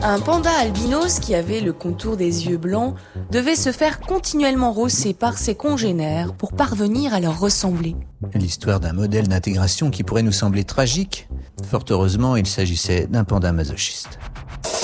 Un panda albinos qui avait le contour des yeux blancs devait se faire continuellement rosser par ses congénères pour parvenir à leur ressembler. L'histoire d'un modèle d'intégration qui pourrait nous sembler tragique. Fort heureusement, il s'agissait d'un panda masochiste.